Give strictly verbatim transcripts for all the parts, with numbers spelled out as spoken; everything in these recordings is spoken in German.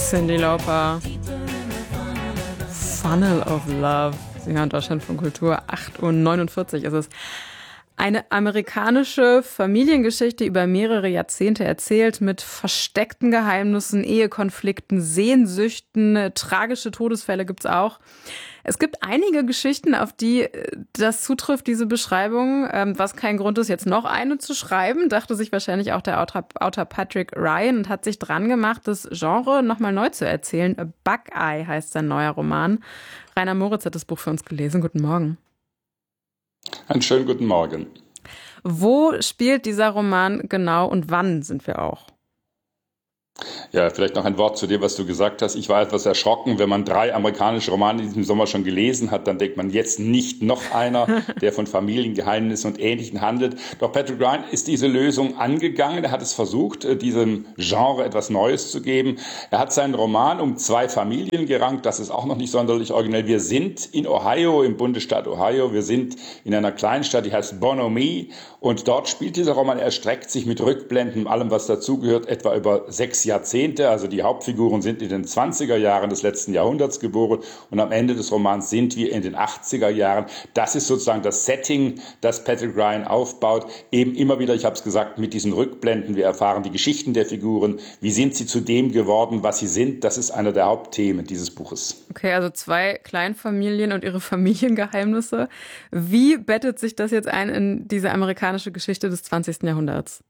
Cyndi Lauper. Funnel of Love. Sie hören Deutschland von Kultur. acht Uhr neunundvierzig ist es. Eine amerikanische Familiengeschichte über mehrere Jahrzehnte erzählt mit versteckten Geheimnissen, Ehekonflikten, Sehnsüchten, tragische Todesfälle gibt's auch. Es gibt einige Geschichten, auf die das zutrifft, diese Beschreibung, was kein Grund ist, jetzt noch eine zu schreiben, dachte sich wahrscheinlich auch der Autor, Autor Patrick Ryan und hat sich dran gemacht, das Genre nochmal neu zu erzählen. Buckeye heißt sein neuer Roman. Rainer Moritz hat das Buch für uns gelesen. Guten Morgen. Einen schönen guten Morgen. Wo spielt dieser Roman genau und wann sind wir auch? Ja, vielleicht noch ein Wort zu dem, was du gesagt hast. Ich war etwas erschrocken, wenn man drei amerikanische Romane in diesem Sommer schon gelesen hat, dann denkt man jetzt nicht noch einer, der von Familiengeheimnissen und Ähnlichem handelt. Doch Patrick Ryan ist diese Lösung angegangen. Er hat es versucht, diesem Genre etwas Neues zu geben. Er hat seinen Roman um zwei Familien gerankt. Das ist auch noch nicht sonderlich originell. Wir sind in Ohio, im Bundesstaat Ohio. Wir sind in einer Kleinstadt, die heißt Bonomi. Und dort spielt dieser Roman, er erstreckt sich mit Rückblenden und allem, was dazugehört, etwa über sechs Jahrzehnte. Also die Hauptfiguren sind in den zwanziger Jahren des letzten Jahrhunderts geboren und am Ende des Romans sind wir in den achtziger Jahren. Das ist sozusagen das Setting, das Patrick Ryan aufbaut. Eben immer wieder, ich habe es gesagt, mit diesen Rückblenden. Wir erfahren die Geschichten der Figuren. Wie sind sie zu dem geworden, was sie sind? Das ist einer der Hauptthemen dieses Buches. Okay, also zwei Kleinfamilien und ihre Familiengeheimnisse. Wie bettet sich das jetzt ein in diese amerikanische Geschichte des zwanzigsten Jahrhunderts?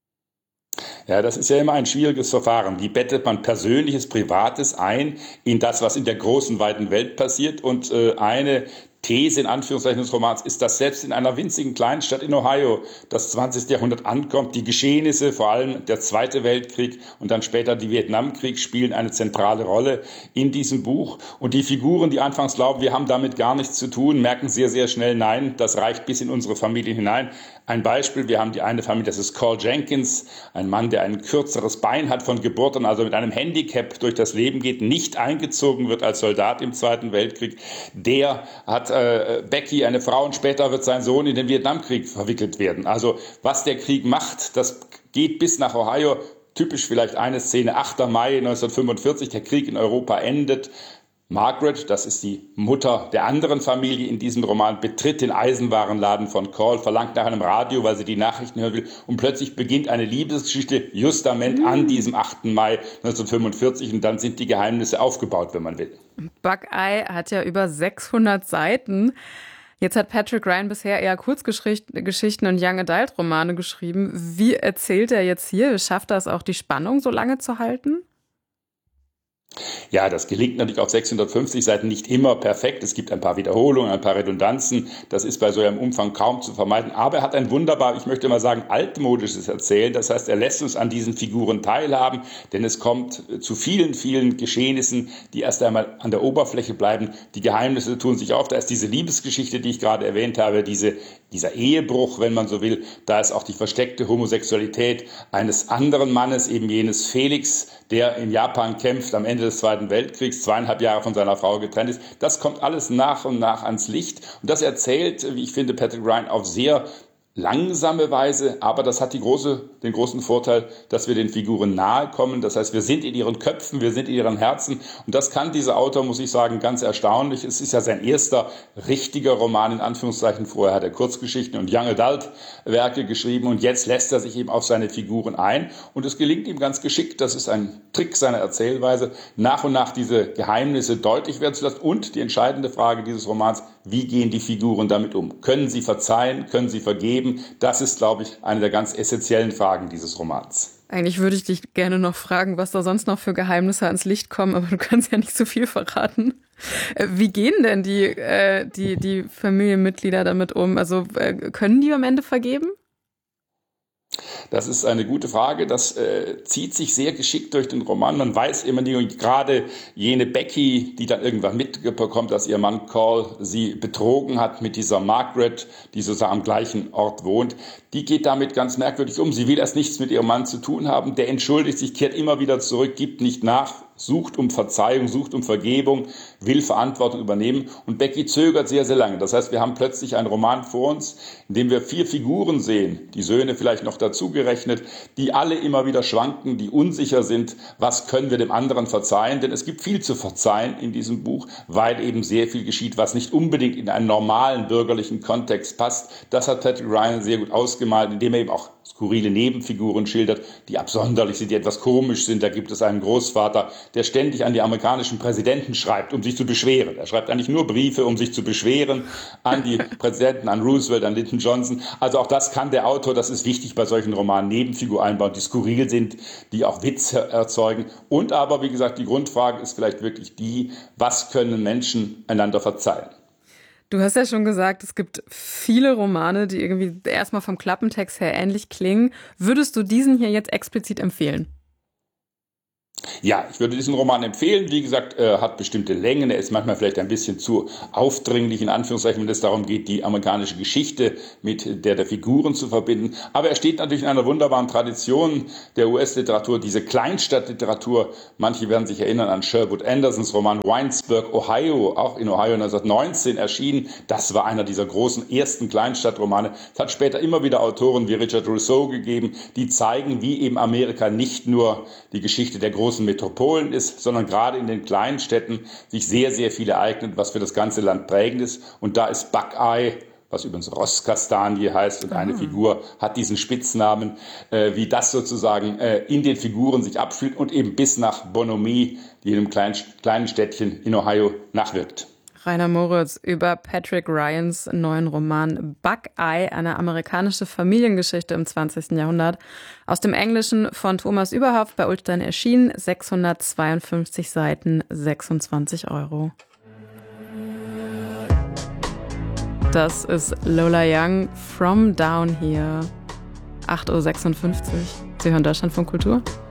Ja, das ist ja immer ein schwieriges Verfahren. Wie bettet man Persönliches, Privates ein in das, was in der großen, weiten Welt passiert? Und äh, eine These in Anführungszeichen des Romans ist, dass selbst in einer winzigen kleinen Stadt in Ohio das zwanzigste Jahrhundert ankommt. Die Geschehnisse, vor allem der Zweite Weltkrieg und dann später die Vietnamkrieg, spielen eine zentrale Rolle in diesem Buch. Und die Figuren, die anfangs glauben, wir haben damit gar nichts zu tun, merken sehr, sehr schnell, nein, das reicht bis in unsere Familien hinein. Ein Beispiel, wir haben die eine Familie, das ist Carl Jenkins, ein Mann, der ein kürzeres Bein hat von Geburt an, also mit einem Handicap durch das Leben geht, nicht eingezogen wird als Soldat im Zweiten Weltkrieg. Der hat äh, Becky, eine Frau, und später wird sein Sohn in den Vietnamkrieg verwickelt werden. Also was der Krieg macht, das geht bis nach Ohio. Typisch vielleicht eine Szene, achter Mai neunzehnhundertfünfundvierzig, der Krieg in Europa endet. Margaret, das ist die Mutter der anderen Familie in diesem Roman, betritt den Eisenwarenladen von Carl, verlangt nach einem Radio, weil sie die Nachrichten hören will. Und plötzlich beginnt eine Liebesgeschichte justament mhm. an diesem achten Mai neunzehnhundertfünfundvierzig. Und dann sind die Geheimnisse aufgebaut, wenn man will. Buckeye hat ja über sechshundert Seiten. Jetzt hat Patrick Ryan bisher eher Kurzgeschichten und Young Adult Romane geschrieben. Wie erzählt er jetzt hier? Schafft er es auch, die Spannung so lange zu halten? Ja, das gelingt natürlich auf sechshundertfünfzig Seiten nicht immer perfekt. Es gibt ein paar Wiederholungen, ein paar Redundanzen. Das ist bei so einem Umfang kaum zu vermeiden. Aber er hat ein wunderbar, ich möchte mal sagen, altmodisches Erzählen. Das heißt, er lässt uns an diesen Figuren teilhaben, denn es kommt zu vielen, vielen Geschehnissen, die erst einmal an der Oberfläche bleiben. Die Geheimnisse tun sich auf. Da ist diese Liebesgeschichte, die ich gerade erwähnt habe, diese, dieser Ehebruch, wenn man so will. Da ist auch die versteckte Homosexualität eines anderen Mannes, eben jenes Felix, der in Japan kämpft am Ende des Zweiten Weltkriegs, zweieinhalb Jahre von seiner Frau getrennt ist. Das kommt alles nach und nach ans Licht. Und das erzählt, wie ich finde, Patrick Ryan auf sehr langsame Weise, aber das hat die große, den großen Vorteil, dass wir den Figuren nahe kommen. Das heißt, wir sind in ihren Köpfen, wir sind in ihren Herzen. Und das kann dieser Autor, muss ich sagen, ganz erstaunlich. Es ist ja sein erster richtiger Roman, in Anführungszeichen. Vorher hat er Kurzgeschichten und Young Adult Werke geschrieben und jetzt lässt er sich eben auf seine Figuren ein. Und es gelingt ihm ganz geschickt, das ist ein Trick seiner Erzählweise, nach und nach diese Geheimnisse deutlich werden zu lassen. Und die entscheidende Frage dieses Romans, wie gehen die Figuren damit um? Können sie verzeihen? Können sie vergeben? Das ist, glaube ich, eine der ganz essentiellen Fragen dieses Romans. Eigentlich würde ich dich gerne noch fragen, was da sonst noch für Geheimnisse ans Licht kommen, aber du kannst ja nicht so viel verraten. Wie gehen denn die, äh, die, die Familienmitglieder damit um? Also äh, können die am Ende vergeben? Das ist eine gute Frage. Das äh, zieht sich sehr geschickt durch den Roman. Man weiß immer nicht, und gerade jene Becky, die dann irgendwann mitbekommt, dass ihr Mann Carl sie betrogen hat mit dieser Margaret, die sozusagen am gleichen Ort wohnt, die geht damit ganz merkwürdig um. Sie will erst nichts mit ihrem Mann zu tun haben. Der entschuldigt sich, kehrt immer wieder zurück, gibt nicht nach, sucht um Verzeihung, sucht um Vergebung, will Verantwortung übernehmen. Und Becky zögert sehr, sehr lange. Das heißt, wir haben plötzlich einen Roman vor uns, in dem wir vier Figuren sehen, die Söhne vielleicht noch dazu gerechnet, die alle immer wieder schwanken, die unsicher sind, was können wir dem anderen verzeihen. Denn es gibt viel zu verzeihen in diesem Buch, weil eben sehr viel geschieht, was nicht unbedingt in einen normalen bürgerlichen Kontext passt. Das hat Patrick Ryan sehr gut ausgemalt, indem er eben auch skurrile Nebenfiguren schildert, die absonderlich sind, die etwas komisch sind. Da gibt es einen Großvater, der ständig an die amerikanischen Präsidenten schreibt, um sich zu beschweren. Er schreibt eigentlich nur Briefe, um sich zu beschweren an die Präsidenten, an Roosevelt, an Lyndon Johnson. Also auch das kann der Autor, das ist wichtig bei solchen Romanen, Nebenfiguren einbauen, die skurril sind, die auch Witz erzeugen. Und aber, wie gesagt, die Grundfrage ist vielleicht wirklich die, was können Menschen einander verzeihen? Du hast ja schon gesagt, es gibt viele Romane, die irgendwie erstmal vom Klappentext her ähnlich klingen. Würdest du diesen hier jetzt explizit empfehlen? Ja, ich würde diesen Roman empfehlen. Wie gesagt, er hat bestimmte Längen. Er ist manchmal vielleicht ein bisschen zu aufdringlich, in Anführungszeichen, wenn es darum geht, die amerikanische Geschichte mit der der Figuren zu verbinden. Aber er steht natürlich in einer wunderbaren Tradition der U S-Literatur, diese Kleinstadtliteratur. Manche werden sich erinnern an Sherwood Andersons Roman Winesburg, Ohio, auch in Ohio neunzehnhundertneunzehn erschienen. Das war einer dieser großen ersten Kleinstadtromane. Es hat später immer wieder Autoren wie Richard Rousseau gegeben, die zeigen, wie eben Amerika nicht nur die Geschichte der großen Metropolen ist, sondern gerade in den kleinen Städten sich sehr, sehr viel ereignet, was für das ganze Land prägend ist. Und da ist Buckeye, was übrigens Rosskastanie heißt, und eine Figur hat diesen Spitznamen, äh, wie das sozusagen äh, in den Figuren sich abspielt und eben bis nach Bonomie, die in einem kleinen, kleinen Städtchen in Ohio, nachwirkt. Rainer Moritz über Patrick Ryans neuen Roman Buckeye, eine amerikanische Familiengeschichte im zwanzigsten Jahrhundert. Aus dem Englischen von Thomas Überhoff, bei Ullstein erschienen, sechshundertzweiundfünfzig Seiten, sechsundzwanzig Euro. Das ist Lola Young, From Down Here, acht Uhr sechsundfünfzig. Sie hören Deutschlandfunk Kultur.